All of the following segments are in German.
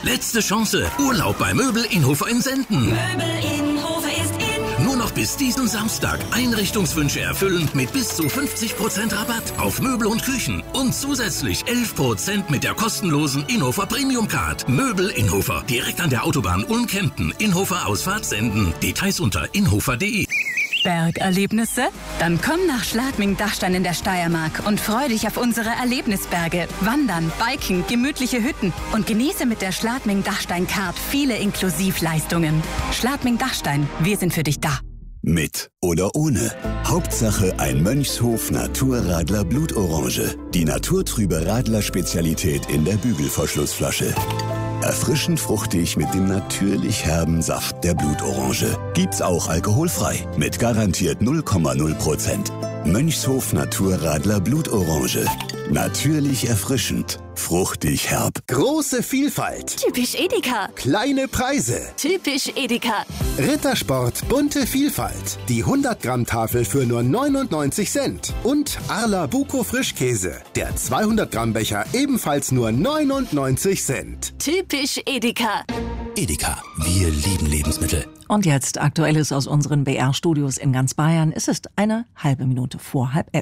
Letzte Chance. Urlaub bei Möbel Inhofer in Senden. Möbel Inhofer ist in. Nur noch bis diesen Samstag Einrichtungswünsche erfüllen mit bis zu 50% Rabatt auf Möbel und Küchen. Und zusätzlich 11% mit der kostenlosen Inhofer Premium Card. Möbel Inhofer. Direkt an der Autobahn Ulm-Kempten. Inhofer Ausfahrt Senden. Details unter inhofer.de. Bergerlebnisse? Dann komm nach Schladming-Dachstein in der Steiermark und freu dich auf unsere Erlebnisberge. Wandern, Biken, gemütliche Hütten und genieße mit der Schladming-Dachstein-Card viele Inklusivleistungen. Schladming-Dachstein, wir sind für dich da. Mit oder ohne. Hauptsache ein Mönchshof Naturradler Blutorange. Die naturtrübe Radler-Spezialität in der Bügelverschlussflasche. Erfrischend fruchtig mit dem natürlich herben Saft der Blutorange. Gibt's auch alkoholfrei. Mit garantiert 0,0%. Mönchshof Naturradler Blutorange. Natürlich erfrischend. Fruchtig herb. Große Vielfalt. Typisch Edeka. Kleine Preise. Typisch Edeka. Rittersport bunte Vielfalt. Die 100-Gramm-Tafel für nur 99 Cent. Und Arla Buko Frischkäse. Der 200-Gramm-Becher ebenfalls nur 99 Cent. Typisch Edeka. Edeka. Wir lieben Lebensmittel. Und jetzt Aktuelles aus unseren BR-Studios in ganz Bayern. Es ist eine halbe Minute vor 10:30.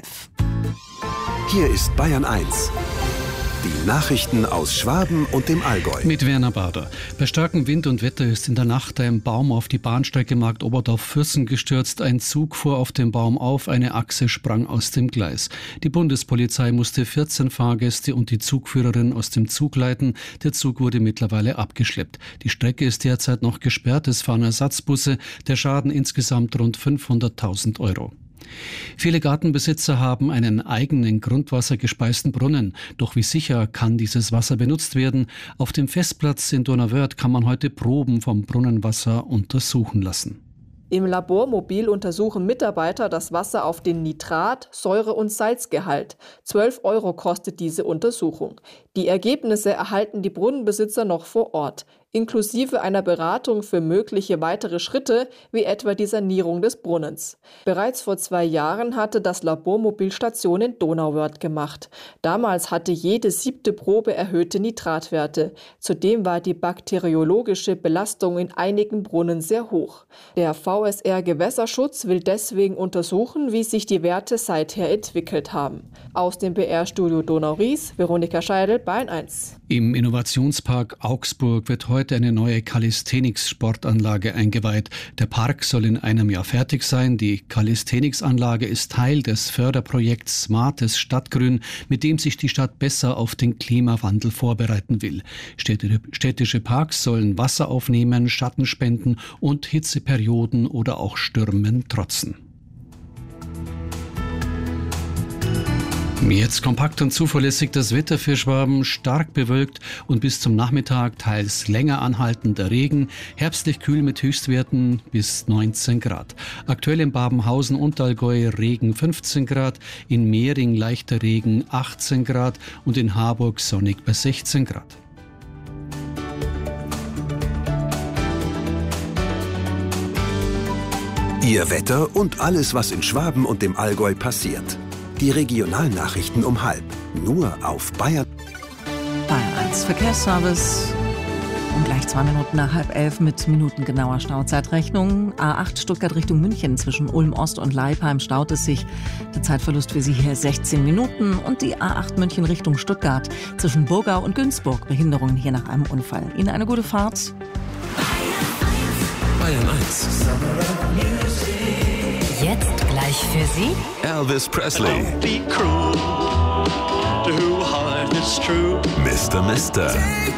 Hier ist Bayern 1. Die Nachrichten aus Schwaben und dem Allgäu. Mit Werner Bader. Bei starkem Wind und Wetter ist in der Nacht ein Baum auf die Bahnstrecke Marktoberdorf-Fürsten gestürzt. Ein Zug fuhr auf den Baum auf, eine Achse sprang aus dem Gleis. Die Bundespolizei musste 14 Fahrgäste und die Zugführerin aus dem Zug leiten. Der Zug wurde mittlerweile abgeschleppt. Die Strecke ist derzeit noch gesperrt. Es fahren Ersatzbusse. Der Schaden insgesamt rund 500.000 Euro. Viele Gartenbesitzer haben einen eigenen grundwassergespeisten Brunnen. Doch wie sicher kann dieses Wasser benutzt werden? Auf dem Festplatz in Donauwörth kann man heute Proben vom Brunnenwasser untersuchen lassen. Im Labormobil untersuchen Mitarbeiter das Wasser auf den Nitrat-, Säure- und Salzgehalt. 12 Euro kostet diese Untersuchung. Die Ergebnisse erhalten die Brunnenbesitzer noch vor Ort, inklusive einer Beratung für mögliche weitere Schritte, wie etwa die Sanierung des Brunnens. Bereits vor 2 Jahren hatte das Labormobil Station in Donauwörth gemacht. Damals hatte jede 7. Probe erhöhte Nitratwerte. Zudem war die bakteriologische Belastung in einigen Brunnen sehr hoch. Der VSR Gewässerschutz will deswegen untersuchen, wie sich die Werte seither entwickelt haben. Aus dem BR-Studio Donau-Ries, Veronika Scheidel, Bayern 1. Im Innovationspark Augsburg wird heute eine neue Calisthenics-Sportanlage eingeweiht. Der Park soll in einem Jahr fertig sein. Die Calisthenics-Anlage ist Teil des Förderprojekts Smartes Stadtgrün, mit dem sich die Stadt besser auf den Klimawandel vorbereiten will. Städtische Parks sollen Wasser aufnehmen, Schatten spenden und Hitzeperioden oder auch Stürmen trotzen. Jetzt kompakt und zuverlässig das Wetter für Schwaben, stark bewölkt und bis zum Nachmittag teils länger anhaltender Regen, herbstlich kühl mit Höchstwerten bis 19 Grad. Aktuell in Babenhausen und Allgäu Regen 15 Grad, in Mehring leichter Regen 18 Grad und in Harburg sonnig bei 16 Grad. Ihr Wetter und alles, was in Schwaben und dem Allgäu passiert. Die Regionalnachrichten um 10:30. Nur auf Bayern. Bayern 1 Verkehrsservice. Und gleich 2 Minuten nach 10:30 mit minutengenauer Stauzeitrechnung. A8 Stuttgart Richtung München zwischen Ulm Ost und Leipheim staut es sich. Der Zeitverlust für Sie hier 16 Minuten. Und die A8 München Richtung Stuttgart zwischen Burgau und Günzburg. Behinderungen hier nach einem Unfall. Ihnen eine gute Fahrt. Bayern 1. Jetzt gleich für Sie Elvis Presley. Mr. Mister.